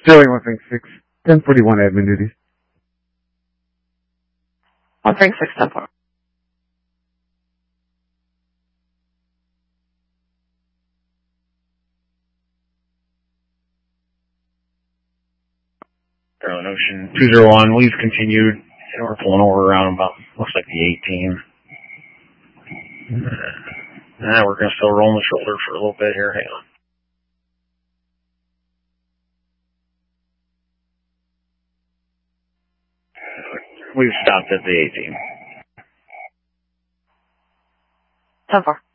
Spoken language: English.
Joey 136, 1041 admin duties. 136, 1041. Maryland Ocean 201, we've continued, and we're pulling over around about, looks like the 18. We're going to still roll the shoulder for a little bit here, hang on. We've stopped at the 18. 10-4.